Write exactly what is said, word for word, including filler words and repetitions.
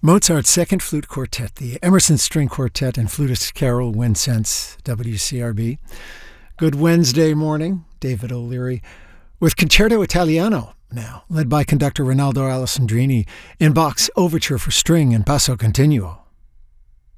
Mozart's Second Flute Quartet, the Emerson String Quartet and flutist Carol Wincenz, W C R B. Good Wednesday morning, David O'Leary, with Concerto Italiano now, led by conductor Rinaldo Alessandrini in Bach's Overture for String and Basso Continuo.